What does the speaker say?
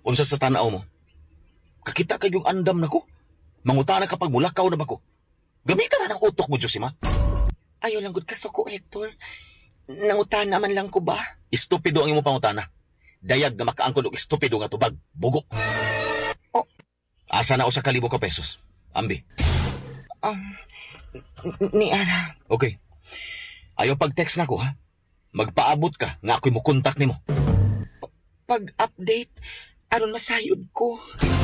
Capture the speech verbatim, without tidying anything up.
Unsa sa tanaw mo? Kakita kayong andam na ko. Mangutana kapag mulakaw na ba ko? Gamitan na ng utok mo, Josima. Ayaw lang gud kasuko, Hector. Nangutan naman lang ko ba? Estupido ang imo pangutana. Dayag na makaangkod og estupido nga tubag. Bugo. Oh. Asa na usa ka libo ka pesos? Ambi. Um, ni Ara. Okay. Ayaw pag-text na ko, ha? Magpaabot ka nga ako'y mo kontak nimo. Pag-update, aron masayod ko.